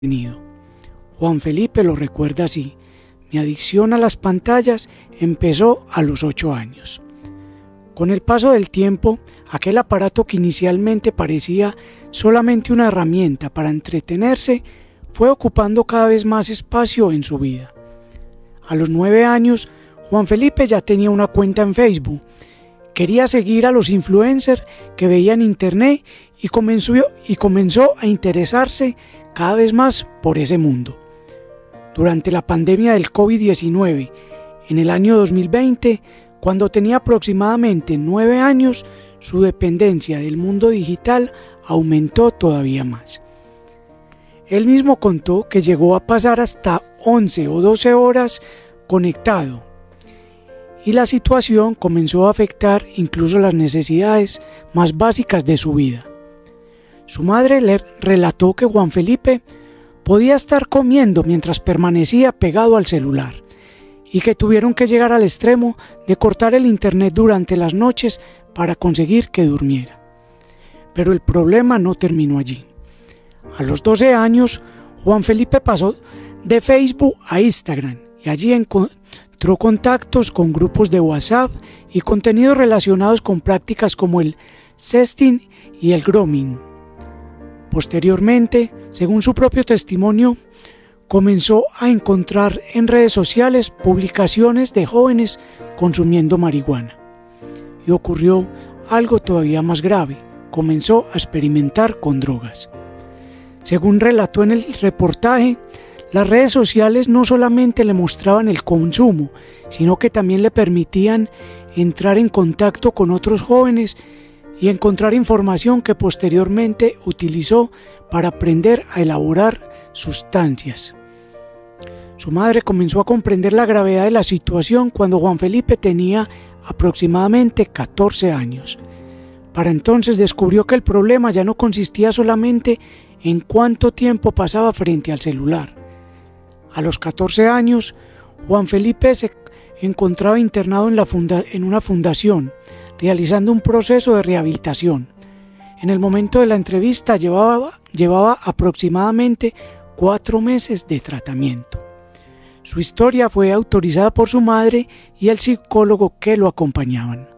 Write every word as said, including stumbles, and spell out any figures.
contenido. Juan Felipe lo recuerda así: mi adicción a las pantallas empezó a los ocho años. Con el paso del tiempo, aquel aparato que inicialmente parecía solamente una herramienta para entretenerse, fue ocupando cada vez más espacio en su vida. A los nueve años, Juan Felipe ya tenía una cuenta en Facebook. Quería seguir a los influencers que veía en internet y comenzó, y comenzó a interesarse cada vez más por ese mundo. Durante la pandemia del COVID diecinueve, en el año dos mil veinte, cuando tenía aproximadamente nueve años, su dependencia del mundo digital aumentó todavía más. Él mismo contó que llegó a pasar hasta once o doce horas conectado, y la situación comenzó a afectar incluso las necesidades más básicas de su vida. Su madre le relató que Juan Felipe podía estar comiendo mientras permanecía pegado al celular y que tuvieron que llegar al extremo de cortar el internet durante las noches para conseguir que durmiera. Pero el problema no terminó allí. A los doce años, Juan Felipe pasó de Facebook a Instagram y allí encontró contactos con grupos de WhatsApp y contenidos relacionados con prácticas como el sexting y el grooming. Posteriormente, según su propio testimonio, comenzó a encontrar en redes sociales publicaciones de jóvenes consumiendo marihuana. Y ocurrió algo todavía más grave: comenzó a experimentar con drogas. Según relató en el reportaje, las redes sociales no solamente le mostraban el consumo, sino que también le permitían entrar en contacto con otros jóvenes y encontrar información que posteriormente utilizó para aprender a elaborar sustancias. Su madre comenzó a comprender la gravedad de la situación cuando Juan Felipe tenía aproximadamente catorce años. Para entonces descubrió que el problema ya no consistía solamente en cuánto tiempo pasaba frente al celular. A los catorce años, Juan Felipe se encontraba internado en, la funda- en una fundación, realizando un proceso de rehabilitación. En el momento de la entrevista llevaba, llevaba aproximadamente cuatro meses de tratamiento. Su historia fue autorizada por su madre y el psicólogo que lo acompañaban.